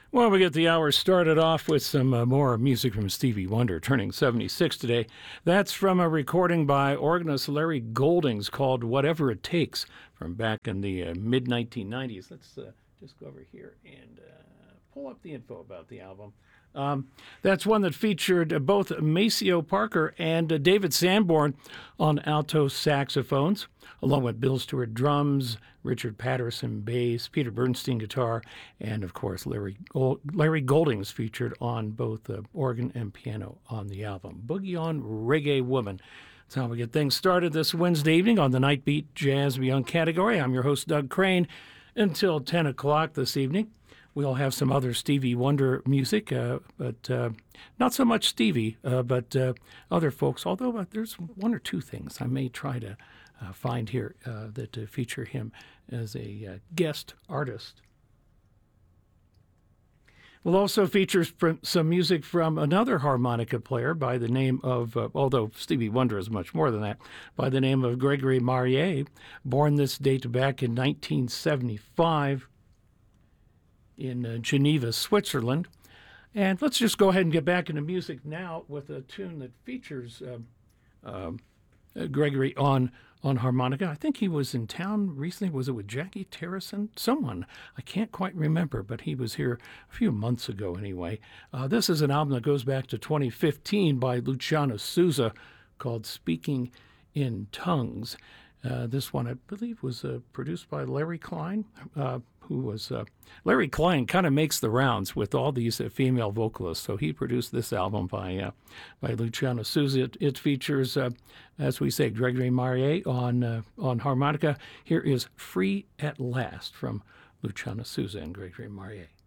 Well, we get the hour started off with some more music from Stevie Wonder, turning 76 today. That's from a recording by organist Larry Goldings called Whatever It Takes from back in the mid-1990s. Let's just go over here and pull up the info about the album. That's one that featured both Maceo Parker and David Sanborn on alto saxophones, along with Bill Stewart drums, Richard Patterson bass, Peter Bernstein guitar, and of course Larry Goldings featured on both organ and piano on the album. Boogie on Reggae Woman. That's how we get things started this Wednesday evening on the Night Beat Jazz Beyond category. I'm your host, Doug Crane, until 10 o'clock this evening. We'll have some other Stevie Wonder music, but not so much Stevie, but other folks, although there's one or two things I may try to find here that feature him as a guest artist. We'll also feature some music from another harmonica player by the name of, although Stevie Wonder is much more than that, by the name of Gregory Marier, born this date back in 1975. In Geneva, Switzerland. And let's just go ahead and get back into music now with a tune that features Gregory on harmonica. I think he was in town recently. Was it with Jackie Terrison? Someone. I can't quite remember, but he was here a few months ago anyway. This is an album that goes back to 2015 by Luciano Souza called Speaking in Tongues. This one, I believe, was produced by Larry Klein, who was Larry Klein kind of makes the rounds with all these female vocalists. So he produced this album by Luciano Souza. It features, as we say, Gregory Marier on harmonica. Here is Free at Last from Luciano Souza and Gregory Marier.